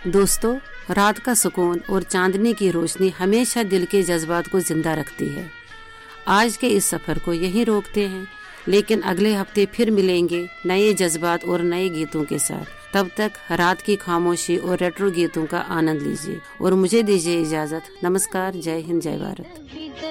दोस्तों, रात का सुकून और चांदनी की रोशनी हमेशा दिल के जज्बात को जिंदा रखती है। आज के इस सफर को यहीं रोकते हैं, लेकिन अगले हफ्ते फिर मिलेंगे नए जज्बात और नए गीतों के साथ। तब तक रात की खामोशी और रेट्रो गीतों का आनंद लीजिए और मुझे दीजिए इजाजत। नमस्कार, जय हिंद, जय भारत।